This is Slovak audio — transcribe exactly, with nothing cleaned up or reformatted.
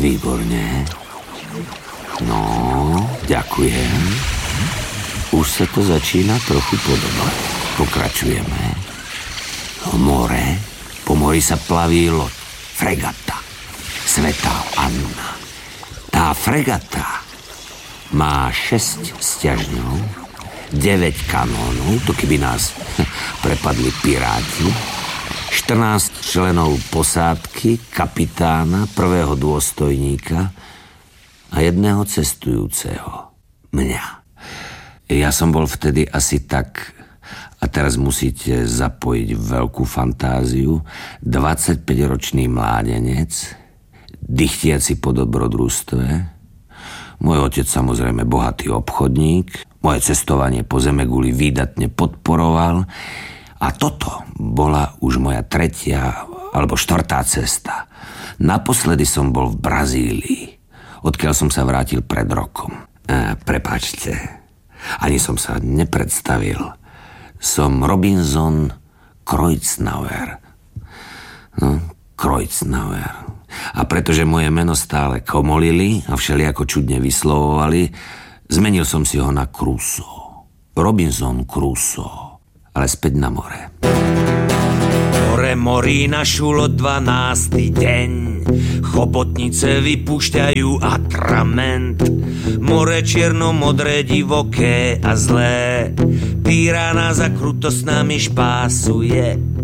Výborne. No, ďakujem. Už sa to začína trochu podobať. Pokračujeme. More. Po mori sa plaví loď. Fregata. Svätá Anna. Tá fregata má šesť sťažňov, deväť kanónov, to keby nás prepadli piráti, štrnásť členov posádky, kapitána, prvého dôstojníka a jedného cestujúceho. Mňa. Ja som bol vtedy asi tak, a teraz musíte zapojiť veľkú fantáziu, dvadsaťpäťročný mládenec, dychtiaci po dobrodružstve. Môj otec samozrejme bohatý obchodník, moje cestovanie po zemeguli výdatne podporoval a toto bola už moja tretia alebo štvrtá cesta. Naposledy som bol v Brazílii, odkiaľ som sa vrátil pred rokom. E, prepáčte, ani som sa nepredstavil. Som Robinson Kreuznauer. No, Kreuznauer. A pretože moje meno stále komolili a všelijako čudne vyslovovali, zmenil som si ho na Crusoe. Robinson Crusoe. Ale späť na more. More morí našulo dvanásty deň. Chobotnice vypúšťajú atrament. More čierno-modré, divoké a zlé. Pirána za krutosť nami špásuje.